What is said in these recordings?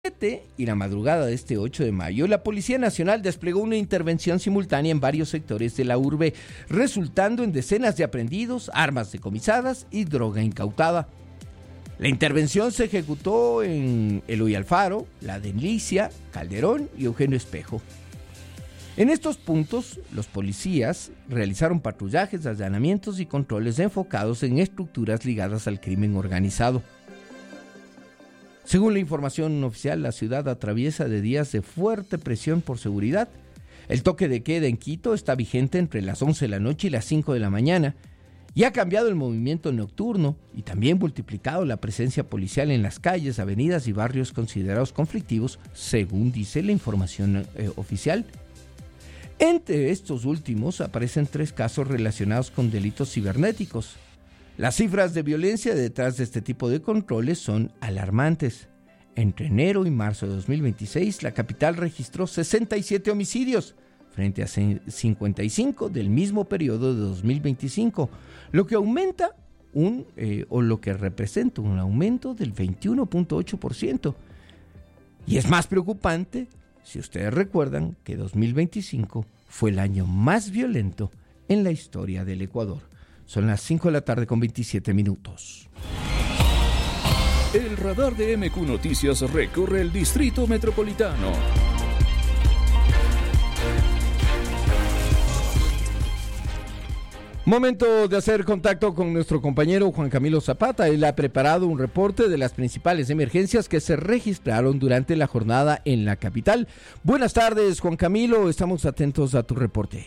Y la madrugada de este 8 de mayo, la Policía Nacional desplegó una intervención simultánea en varios sectores de la urbe, resultando en decenas de aprehendidos, armas decomisadas y droga incautada. La intervención se ejecutó en Eloy Alfaro, La Delicia, Calderón y Eugenio Espejo. En estos puntos, los policías realizaron patrullajes, allanamientos y controles enfocados en estructuras ligadas al crimen organizado. Según la información oficial, la ciudad atraviesa de días de fuerte presión por seguridad. El toque de queda en Quito está vigente entre las 11 de la noche y las 5 de la mañana y ha cambiado el movimiento nocturno y también multiplicado la presencia policial en las calles, avenidas y barrios considerados conflictivos, según dice la información oficial. Entre estos últimos aparecen 3 casos relacionados con delitos cibernéticos. Las cifras de violencia detrás de este tipo de controles son alarmantes. Entre enero y marzo de 2026, la capital registró 67 homicidios, frente a 55 del mismo periodo de 2025, lo que aumenta lo que representa un aumento del 21.8%. Y es más preocupante si ustedes recuerdan que 2025 fue el año más violento en la historia del Ecuador. Son las 5 de la tarde con 27 minutos. El radar de MQ Noticias recorre el Distrito Metropolitano. Momento de hacer contacto con nuestro compañero Juan Camilo Zapata. Él ha preparado un reporte de las principales emergencias que se registraron durante la jornada en la capital. Buenas tardes, Juan Camilo. Estamos atentos a tu reporte.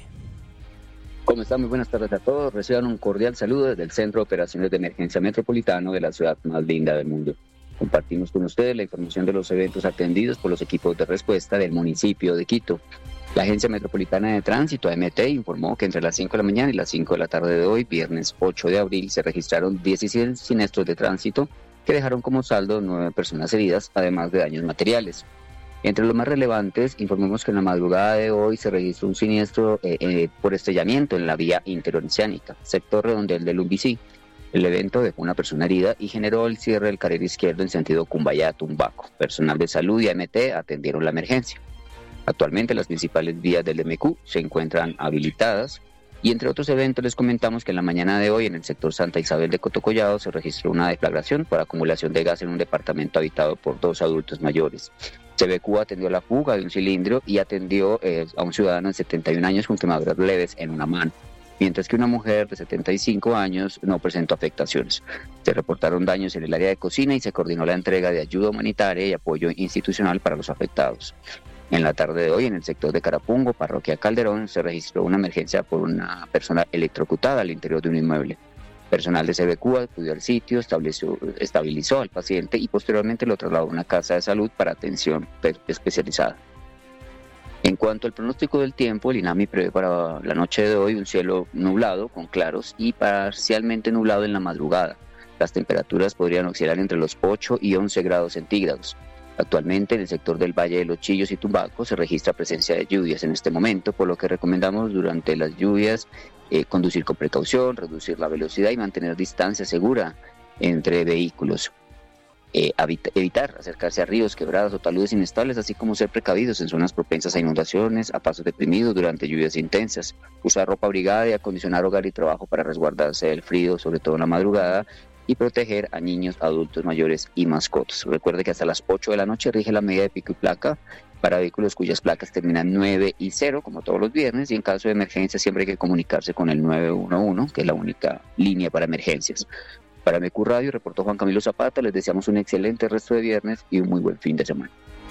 ¿Cómo están? Muy buenas tardes a todos. Reciban un cordial saludo desde el Centro de Operaciones de Emergencia Metropolitano de la ciudad más linda del mundo. Compartimos con ustedes la información de los eventos atendidos por los equipos de respuesta del municipio de Quito. La Agencia Metropolitana de Tránsito, AMT, informó que entre las 5 de la mañana y las 5 de la tarde de hoy, viernes 8 de abril, se registraron 16 siniestros de tránsito que dejaron como saldo 9 personas heridas, además de daños materiales. Entre los más relevantes, informamos que en la madrugada de hoy se registró un siniestro por estrellamiento en la vía interoceánica, sector redondel del Lumbicí. El evento dejó una persona herida y generó el cierre del carril izquierdo en sentido Cumbayá-Tumbaco. Personal de salud y AMT atendieron la emergencia. Actualmente las principales vías del MQ se encuentran habilitadas y entre otros eventos les comentamos que en la mañana de hoy en el sector Santa Isabel de Cotocollado se registró una deflagración por acumulación de gas en un departamento habitado por 2 adultos mayores. CBQ atendió la fuga de un cilindro y atendió a un ciudadano de 71 años con quemaduras leves en una mano, mientras que una mujer de 75 años no presentó afectaciones. Se reportaron daños en el área de cocina y se coordinó la entrega de ayuda humanitaria y apoyo institucional para los afectados. En la tarde de hoy, en el sector de Carapungo, parroquia Calderón, se registró una emergencia por una persona electrocutada al interior de un inmueble. Personal de CBQ acudió al sitio, estabilizó al paciente y posteriormente lo trasladó a una casa de salud para atención especializada. En cuanto al pronóstico del tiempo, el INAMI prevé para la noche de hoy un cielo nublado con claros y parcialmente nublado en la madrugada. Las temperaturas podrían oscilar entre los 8 y 11 grados centígrados. Actualmente en el sector del Valle de los Chillos y Tumbaco se registra presencia de lluvias en este momento, por lo que recomendamos durante las lluvias conducir con precaución, reducir la velocidad y mantener distancia segura entre vehículos. Evitar acercarse a ríos, quebradas o taludes inestables, así como ser precavidos en zonas propensas a inundaciones, a pasos deprimidos durante lluvias intensas. Usar ropa abrigada y acondicionar hogar y trabajo para resguardarse del frío, sobre todo en la madrugada, y proteger a niños, adultos mayores y mascotas. Recuerde que hasta las 8 de la noche rige la medida de pico y placa para vehículos cuyas placas terminan 9 y 0, como todos los viernes, y en caso de emergencia siempre hay que comunicarse con el 911, que es la única línea para emergencias. Para MQ Radio, reportó Juan Camilo Zapata. Les deseamos un excelente resto de viernes y un muy buen fin de semana.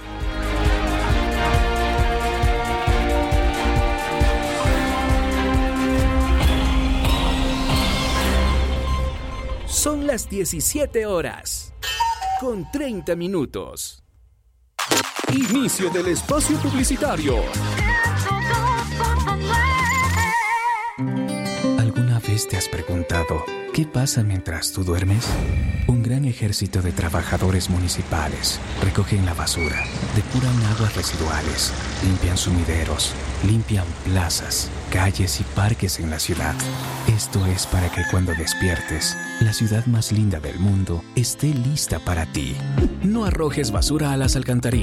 Son las 17 horas, con 30 minutos. Inicio del espacio publicitario. ¿Alguna vez te has preguntado qué pasa mientras tú duermes? Un gran ejército de trabajadores municipales recogen la basura, depuran aguas residuales, limpian sumideros, limpian plazas, calles y parques en la ciudad. Esto es para que cuando despiertes, la ciudad más linda del mundo esté lista para ti. No arrojes basura a las alcantarillas.